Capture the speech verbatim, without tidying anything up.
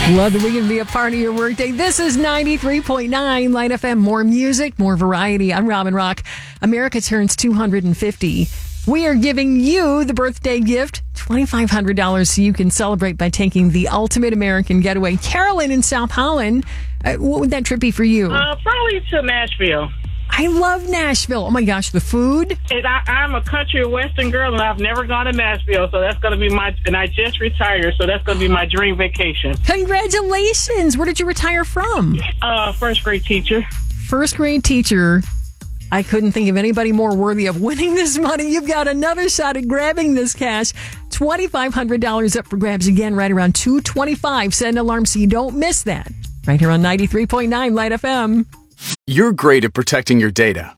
Love that we can be a part of your workday. This is ninety-three point nine Light F M. More music, more variety. I'm Robin Rock. America turns two hundred fifty. We are giving you the birthday gift, twenty-five hundred dollars, so you can celebrate by taking the ultimate American getaway. Carolyn in South Holland, uh, what would that trip be for you? Uh, probably to Nashville. I love Nashville. Oh my gosh, the food. And I, I'm a country and western girl, and I've never gone to Nashville, so that's going to be my. And I just retired, so that's going to be my dream vacation. Congratulations! Where did you retire from? Uh, first grade teacher. First grade teacher. I couldn't think of anybody more worthy of winning this money. You've got another shot at grabbing this cash. twenty-five hundred dollars up for grabs again, right around two twenty-five. Set an alarm so you don't miss that. Right here on ninety-three point nine Light F M. You're great at protecting your data.